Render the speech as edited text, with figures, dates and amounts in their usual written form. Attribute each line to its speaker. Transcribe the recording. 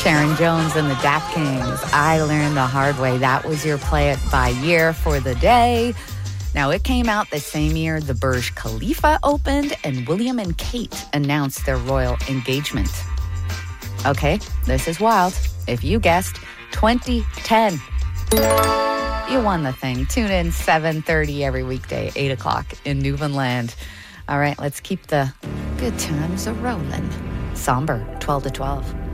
Speaker 1: Sharon Jones and the Dap Kings. I learned the hard way. That was your play it by year for the day. Now, it came out the same year the Burj Khalifa opened and William and Kate announced their royal engagement. Okay, this is wild. If you guessed 2010, you won the thing. Tune in 7:30 every weekday, 8 o'clock in Newfoundland. All right, let's keep the good times a-rolling. Somber, 12 to 12.